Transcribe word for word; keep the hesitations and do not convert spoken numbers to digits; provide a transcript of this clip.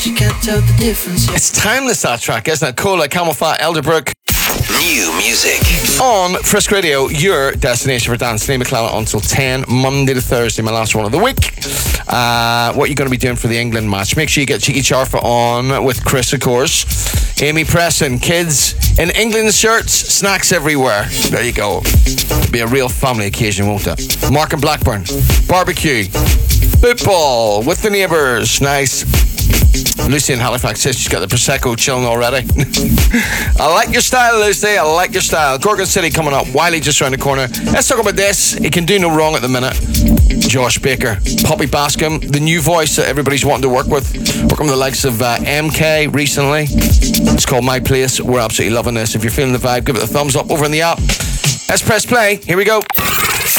you can't tell the difference. It's timeless, that track, isn't it? Cola, Camelfat, Elderbrook. New music on Frisk Radio, your destination for dance. Liam McClellan until ten, Monday to Thursday, my last one of the week. Uh, what are you going to be doing for the England match? Make sure you get Cheeky Charfa on with Chris, of course. Amy Presson, kids in England shirts, snacks everywhere. There you go. It'll be a real family occasion, won't it? Mark and Blackburn, barbecue, football with the neighbours. Nice. Lucy in Halifax says she's got the Prosecco chilling already. I like your style, Lucy. I like your style. Gorgon City coming up. Wiley just round the corner. Let's talk about this. He can do no wrong at the minute. Josh Baker. Poppy Bascom, the new voice that everybody's wanting to work with. Working with the likes of uh, M K recently. It's called My Place. We're absolutely loving this. If you're feeling the vibe, give it a thumbs up over in the app. Let's press play. Here we go.